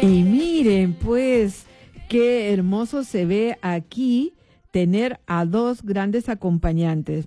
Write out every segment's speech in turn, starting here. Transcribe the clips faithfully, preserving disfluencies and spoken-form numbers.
Y miren, pues, qué hermoso se ve aquí tener a dos grandes acompañantes.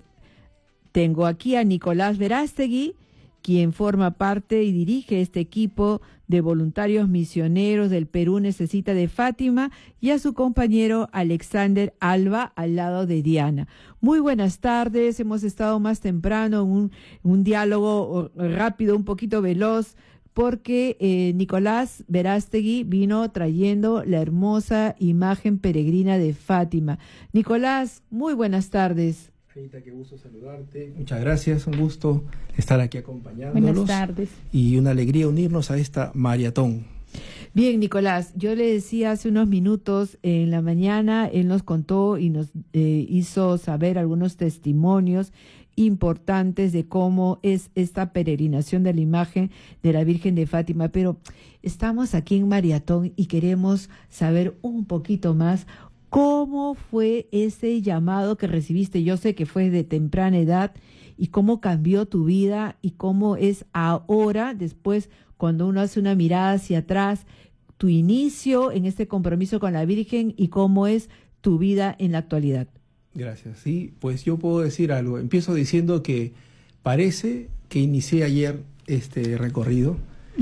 Tengo aquí a Nicolás Verástegui, quien forma parte y dirige este equipo de voluntarios misioneros del Perú Necesita de Fátima, y a su compañero Alexander Alba al lado de Diana. Muy buenas tardes, hemos estado más temprano en un, un diálogo rápido, un poquito veloz, porque eh, Nicolás Verástegui vino trayendo la hermosa imagen peregrina de Fátima. Nicolás, muy buenas tardes. Anita, qué gusto saludarte. Muchas gracias, un gusto estar aquí acompañándolos. Buenas tardes. Y una alegría unirnos a esta maratón. Bien, Nicolás, yo le decía hace unos minutos en la mañana, él nos contó y nos eh, hizo saber algunos testimonios importantes de cómo es esta peregrinación de la imagen de la Virgen de Fátima, pero estamos aquí en Maratón y queremos saber un poquito más. ¿Cómo fue ese llamado que recibiste? Yo sé que fue de temprana edad, y cómo cambió tu vida y cómo es ahora, después, cuando uno hace una mirada hacia atrás, tu inicio en este compromiso con la Virgen y cómo es tu vida en la actualidad. Gracias. Sí, pues yo puedo decir algo. Empiezo diciendo que parece que inicié ayer este recorrido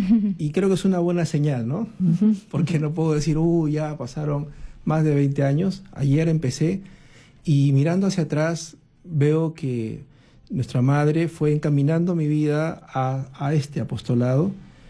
y creo que es una buena señal, ¿no? Porque no puedo decir, uh, ya pasaron más de veinte años. Ayer empecé y mirando hacia atrás veo que nuestra madre fue encaminando mi vida a, a este apostolado,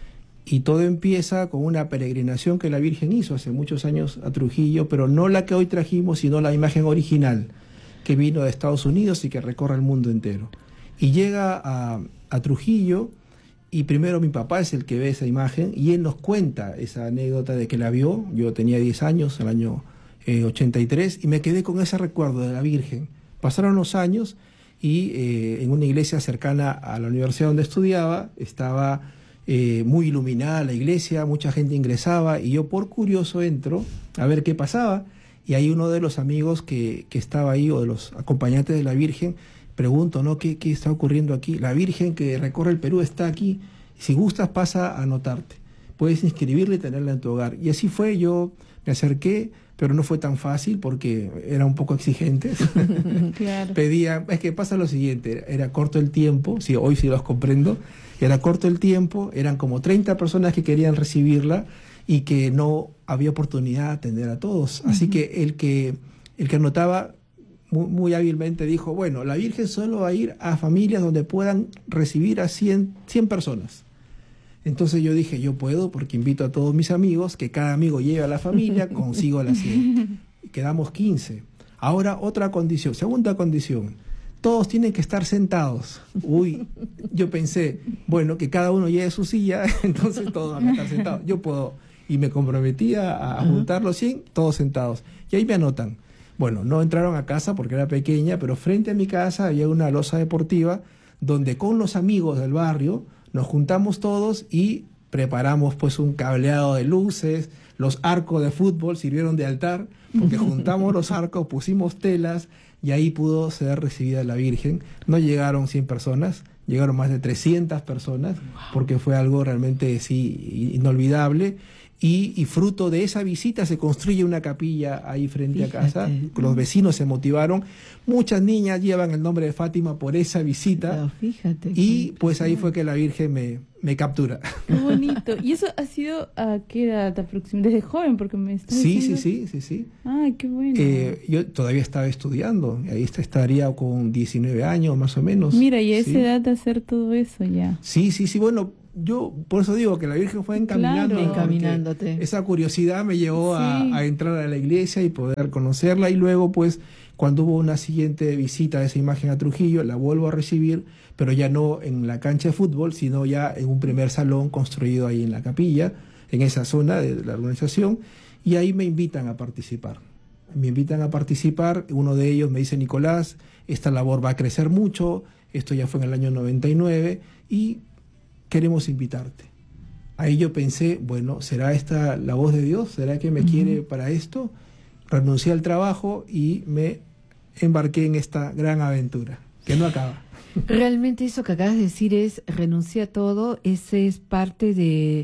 y todo empieza con una peregrinación que la Virgen hizo hace muchos años a Trujillo, pero no la que hoy trajimos, sino la imagen original que vino de Estados Unidos y que recorre el mundo entero. Y llega a, a Trujillo, y primero mi papá es el que ve esa imagen, y él nos cuenta esa anécdota de que la vio. Yo tenía diez años, el año eh, ochenta y tres, y me quedé con ese recuerdo de la Virgen. Pasaron los años y eh, en una iglesia cercana a la universidad donde estudiaba, estaba eh, muy iluminada la iglesia, mucha gente ingresaba, y yo por curioso entro a ver qué pasaba, y hay uno de los amigos que, que estaba ahí, o de los acompañantes de la Virgen. Pregunto, ¿no? ¿Qué, ¿Qué está ocurriendo aquí? La Virgen que recorre el Perú está aquí. Si gustas, pasa a anotarte. Puedes inscribirla y tenerla en tu hogar. Y así fue, yo me acerqué, pero no fue tan fácil porque era un poco exigente. Claro. Pedía, es que pasa lo siguiente, era corto el tiempo, sí, hoy sí los comprendo, era corto el tiempo, eran como treinta personas que querían recibirla y que no había oportunidad de atender a todos. Uh-huh. Así que el que, el que anotaba muy, muy hábilmente dijo, bueno, la Virgen solo va a ir a familias donde puedan recibir a cien, cien personas. Entonces yo dije, yo puedo, porque invito a todos mis amigos, que cada amigo lleve a la familia, consigo a las cien. Quedamos quince. Ahora otra condición, segunda condición, todos tienen que estar sentados. Uy, yo pensé, bueno, que cada uno lleve su silla, entonces todos van a estar sentados. Yo puedo, y me comprometía a, a juntar los cien, todos sentados. Y ahí me anotan. Bueno, no entraron a casa porque era pequeña, pero frente a mi casa había una losa deportiva donde con los amigos del barrio nos juntamos todos y preparamos pues un cableado de luces. Los arcos de fútbol sirvieron de altar porque juntamos los arcos, pusimos telas, y ahí pudo ser recibida la Virgen. No llegaron cien personas, llegaron más de trescientas personas, porque fue algo realmente sí inolvidable. Y, y fruto de esa visita se construye una capilla ahí frente Fíjate. a casa. Los vecinos se motivaron. Muchas niñas llevan el nombre de Fátima por esa visita. No, fíjate, y pues ahí fue que la Virgen me, me captura. Qué bonito. ¿Y eso ha sido a qué edad aproximadamente? Desde joven, porque me está sí, diciendo... sí, sí, sí, sí. Ay, qué bueno. Eh, yo todavía estaba estudiando. Ahí estaría con diecinueve años más o menos. Mira, y a esa sí. edad de hacer todo eso ya. Sí, sí, sí. Bueno, yo por eso digo que la Virgen fue encaminando, claro. encaminándote. Esa curiosidad me llevó sí. a, a entrar a la iglesia y poder conocerla, y luego pues cuando hubo una siguiente visita de esa imagen a Trujillo, la vuelvo a recibir, pero ya no en la cancha de fútbol, sino ya en un primer salón construido ahí en la capilla, en esa zona de la organización, y ahí me invitan a participar. Me invitan a participar, uno de ellos me dice, Nicolás, esta labor va a crecer mucho, esto ya fue en el año noventa y nueve, y queremos invitarte. Ahí yo pensé, bueno, ¿será esta la voz de Dios? ¿Será que me uh-huh. quiere para esto? Renuncié al trabajo y me embarqué en esta gran aventura, que no acaba. Realmente eso que acabas de decir es renunciar a todo, ese es parte de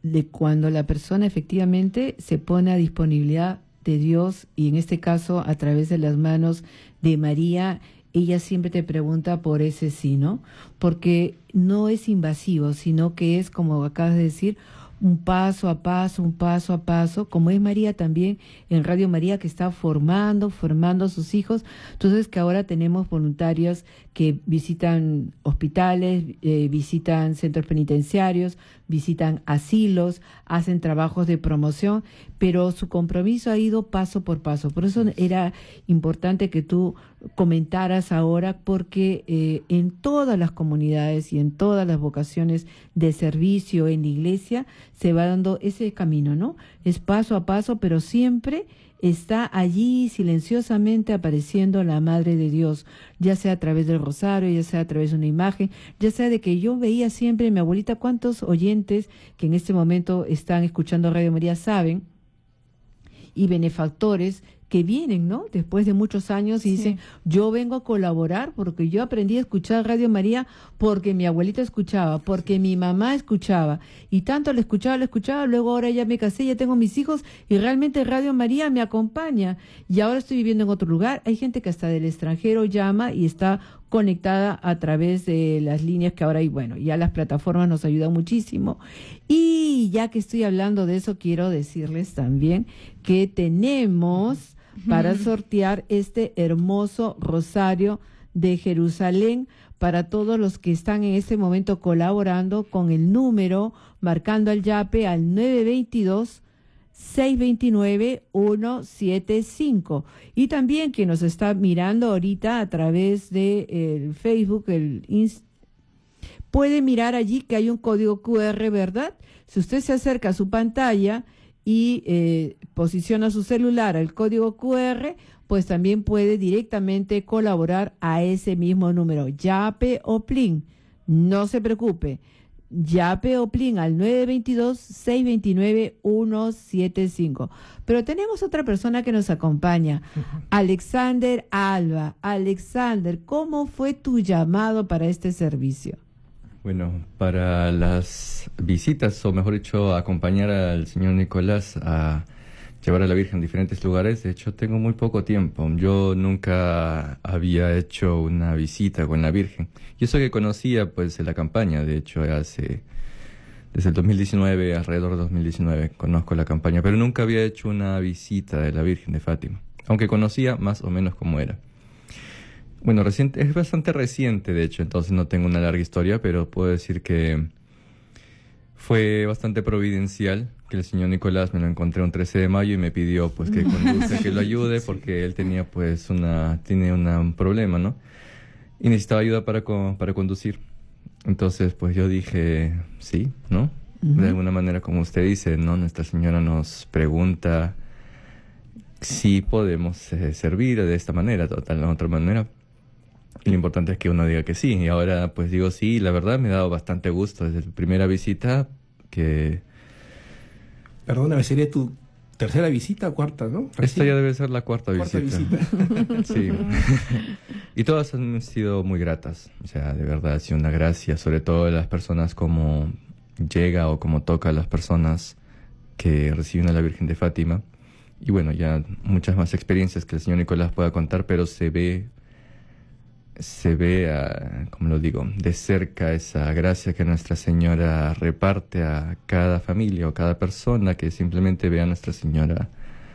de cuando la persona efectivamente se pone a disponibilidad de Dios, y en este caso a través de las manos de María, ella siempre te pregunta por ese sí, ¿no? Porque no es invasivo, sino que es, como acabas de decir, un paso a paso, un paso a paso, como es María también en Radio María, que está formando, formando a sus hijos. Entonces, que ahora tenemos voluntarios que visitan hospitales, eh, visitan centros penitenciarios, visitan asilos, hacen trabajos de promoción, pero su compromiso ha ido paso por paso. Por eso era importante que tú comentaras ahora, porque eh, en todas las comunidades y en todas las vocaciones de servicio en la iglesia se va dando ese camino, ¿no? Es paso a paso, pero siempre está allí silenciosamente apareciendo la Madre de Dios, ya sea a través del rosario, ya sea a través de una imagen, ya sea de que yo veía siempre, mi abuelita, cuántos oyentes que en este momento están escuchando Radio María saben, y benefactores que vienen, ¿no? Después de muchos años y Sí. dicen, yo vengo a colaborar porque yo aprendí a escuchar Radio María porque mi abuelita escuchaba, porque mi mamá escuchaba, y tanto le escuchaba, le escuchaba, luego ahora ya me casé, ya tengo mis hijos y realmente Radio María me acompaña, y ahora estoy viviendo en otro lugar. Hay gente que hasta del extranjero llama y está conectada a través de las líneas que ahora hay. Bueno, ya las plataformas nos ayudan muchísimo. Y ya que estoy hablando de eso, quiero decirles también que tenemos para sortear este hermoso rosario de Jerusalén para todos los que están en este momento colaborando con el número, marcando al YAPE al nueve veintidós, seiscientos veintinueve, ciento setenta y cinco. Y también que nos está mirando ahorita a través de el Facebook, el Inst- puede mirar allí que hay un código cu erre, ¿verdad? Si usted se acerca a su pantalla y eh, posiciona su celular al código cu erre, pues también puede directamente colaborar a ese mismo número, YAPE o PLIN. No se preocupe, YAPE o PLIN al nueve veintidós, seiscientos veintinueve, ciento setenta y cinco. Pero tenemos otra persona que nos acompaña, Alexander Alba. Alexander, ¿cómo fue tu llamado para este servicio? Bueno, para las visitas, o mejor dicho, acompañar al señor Nicolás a llevar a la Virgen a diferentes lugares, de hecho tengo muy poco tiempo. Yo nunca había hecho una visita con la Virgen. Y eso que conocía pues de la campaña, de hecho hace, desde el dos mil diecinueve, alrededor de dos mil diecinueve, conozco la campaña, pero nunca había hecho una visita de la Virgen de Fátima, aunque conocía más o menos cómo era. Bueno, reciente, es bastante reciente, de hecho, entonces no tengo una larga historia, pero puedo decir que fue bastante providencial que el señor Nicolás me lo encontré un trece de mayo y me pidió pues que conduzca, que lo ayude, porque él tenía pues una, tiene una, un problema, ¿no? Y necesitaba ayuda para, co- para conducir. Entonces pues yo dije, sí, ¿no? Uh-huh. De alguna manera, como usted dice, ¿no? Nuestra Señora nos pregunta si podemos eh, servir de esta manera, de tal otra manera. Y lo importante es que uno diga que sí. Y ahora pues digo sí, la verdad me ha dado bastante gusto desde la primera visita que... Perdóname, sería tu tercera visita o cuarta, ¿no? Esta Recién. ya debe ser la cuarta, Cuarta visita. visita. Sí. Y todas han sido muy gratas. O sea, de verdad ha sido una gracia, sobre todo de las personas, como llega o como toca a las personas que reciben a la Virgen de Fátima. Y bueno, ya muchas más experiencias que el señor Nicolás pueda contar, pero se ve... se ve, a, como lo digo, de cerca esa gracia que Nuestra Señora reparte a cada familia o cada persona que simplemente ve a Nuestra Señora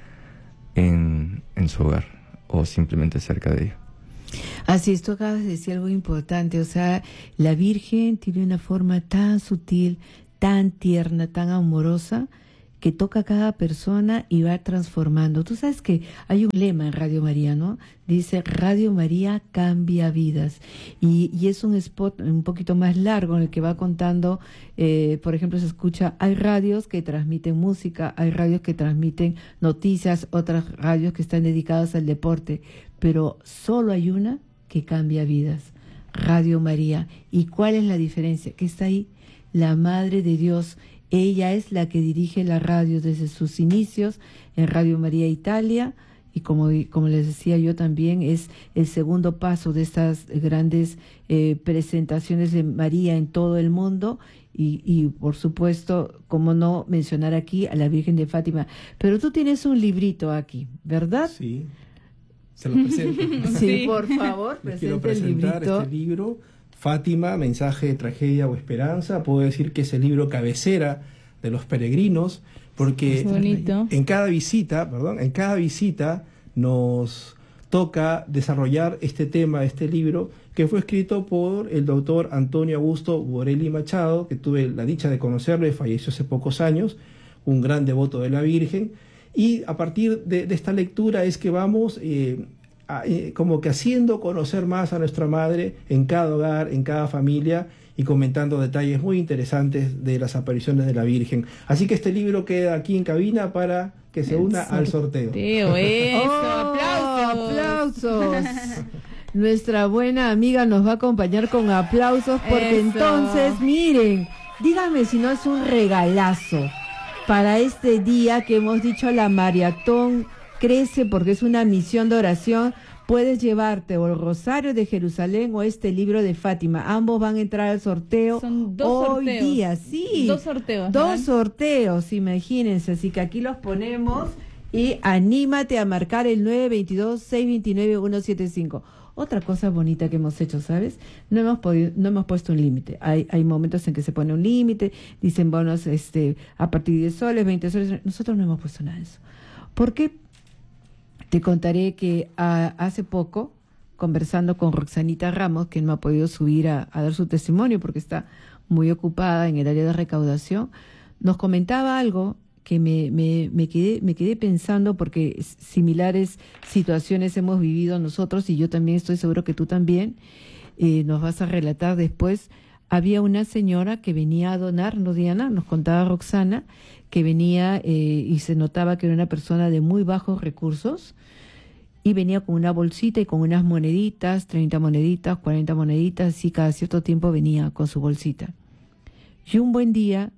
en, en su hogar o simplemente cerca de ella. Así es, tú acabas de decir algo importante, o sea, la Virgen tiene una forma tan sutil, tan tierna, tan amorosa, que toca a cada persona y va transformando. Tú sabes que hay un lema en Radio María, ¿no? Dice, Radio María cambia vidas. Y, y es un spot un poquito más largo en el que va contando, eh, por ejemplo, se escucha, hay radios que transmiten música, hay radios que transmiten noticias, otras radios que están dedicadas al deporte, pero solo hay una que cambia vidas, Radio María. ¿Y cuál es la diferencia? Que está ahí la Madre de Dios. Ella es la que dirige la radio desde sus inicios en Radio María Italia, y como, como les decía yo también, es el segundo paso de estas grandes eh, presentaciones de María en todo el mundo. Y, y por supuesto, cómo no mencionar aquí a la Virgen de Fátima. Pero tú tienes un librito aquí, ¿verdad? Sí, se lo presento. Sí, por favor, Les quiero presente el presentar librito. este libro, Fátima, mensaje de tragedia o esperanza. Puedo decir que es el libro cabecera de los peregrinos, porque bonito. en cada visita, perdón, en cada visita nos toca desarrollar este tema, este libro, que fue escrito por el doctor Antonio Augusto Borelli Machado, que tuve la dicha de conocerlo y falleció hace pocos años, un gran devoto de la Virgen. Y a partir de, de esta lectura es que vamos eh, a, eh, como que haciendo conocer más a nuestra Madre en cada hogar, en cada familia, y comentando detalles muy interesantes de las apariciones de la Virgen. Así que este libro queda aquí en cabina para que se una al sorteo. Teo, eso, ¡Oh, aplausos. aplausos! Nuestra buena amiga nos va a acompañar con aplausos porque Eso. entonces, miren, díganme si no es un regalazo para este día que hemos dicho la maratón crece porque es una misión de oración. Puedes llevarte o el Rosario de Jerusalén o este libro de Fátima. Ambos van a entrar al sorteo Son dos hoy sorteos. día, sí. Dos sorteos. Dos ¿no? sorteos, imagínense. Así que aquí los ponemos y anímate a marcar el nueve dos dos, seis dos nueve, uno siete cinco. Otra cosa bonita que hemos hecho, ¿sabes? No hemos podido, no hemos puesto un límite. Hay, hay momentos en que se pone un límite, dicen bonos este, a partir de diez soles, veinte soles. Nosotros no hemos puesto nada de eso. ¿Por qué? Te contaré que a, hace poco, conversando con Roxanita Ramos, que no ha podido subir a, a dar su testimonio porque está muy ocupada en el área de recaudación, nos comentaba algo que me, me, me, quedé, me quedé pensando porque similares situaciones hemos vivido nosotros y yo también estoy seguro que tú también, eh, nos vas a relatar después. Había una señora que venía a donar, ¿no, Diana? Nos contaba Roxana, que venía eh, y se notaba que era una persona de muy bajos recursos y venía con una bolsita y con unas moneditas, treinta moneditas, cuarenta moneditas, así cada cierto tiempo venía con su bolsita. Y un buen día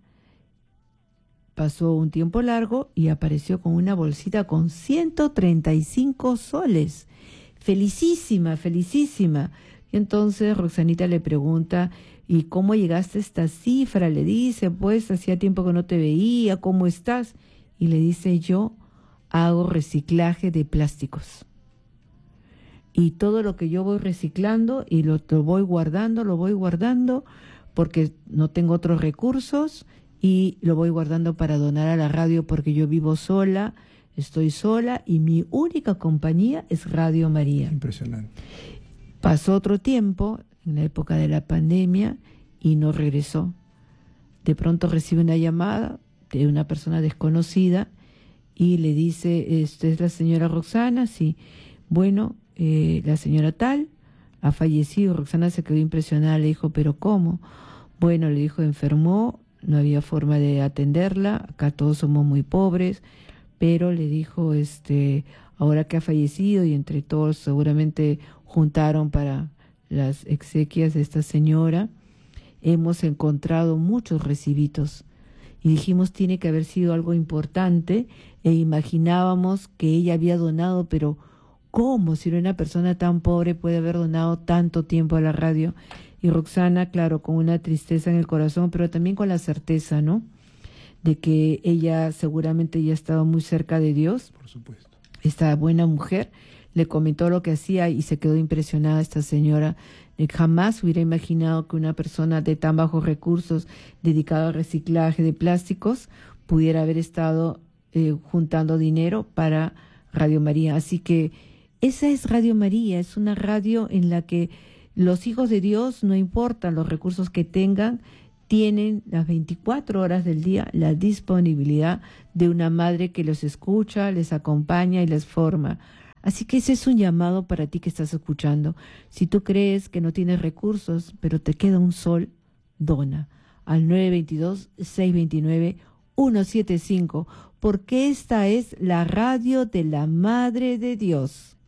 pasó un tiempo largo y apareció con una bolsita con ciento treinta y cinco soles. Felicísima, felicísima. Y entonces Roxanita le pregunta, ¿y cómo llegaste a esta cifra? Le dice, pues hacía tiempo que no te veía, ¿cómo estás? Y le dice, yo hago reciclaje de plásticos. Y todo lo que yo voy reciclando y lo, lo voy guardando, lo voy guardando porque no tengo otros recursos y lo voy guardando para donar a la radio porque yo vivo sola, estoy sola y mi única compañía es Radio María. Impresionante. Pasó otro tiempo, en la época de la pandemia, y no regresó. De pronto recibe una llamada de una persona desconocida y le dice, ¿esta es la señora Roxana? Sí. Bueno, eh, la señora tal ha fallecido. Roxana se quedó impresionada, le dijo, ¿pero cómo? Bueno, le dijo, enfermó, no había forma de atenderla, acá todos somos muy pobres, pero le dijo, este, ahora que ha fallecido y entre todos seguramente juntaron para las exequias de esta señora, hemos encontrado muchos recibitos y dijimos tiene que haber sido algo importante e imaginábamos que ella había donado, pero ¿cómo? Si una persona tan pobre puede haber donado tanto tiempo a la radio. Y Roxana, claro, con una tristeza en el corazón, pero también con la certeza, ¿no? De que ella seguramente ya estaba muy cerca de Dios. Por supuesto. Esta buena mujer le comentó lo que hacía y se quedó impresionada esta señora. Jamás hubiera imaginado que una persona de tan bajos recursos dedicada al reciclaje de plásticos pudiera haber estado eh, juntando dinero para Radio María. Así que esa es Radio María, es una radio en la que los hijos de Dios, no importan los recursos que tengan, tienen las veinticuatro horas del día la disponibilidad de una madre que los escucha, les acompaña y les forma. Así que ese es un llamado para ti que estás escuchando. Si tú crees que no tienes recursos, pero te queda un sol, dona al nueve dos dos, seis dos nueve, uno siete cinco, porque esta es la radio de la Madre de Dios.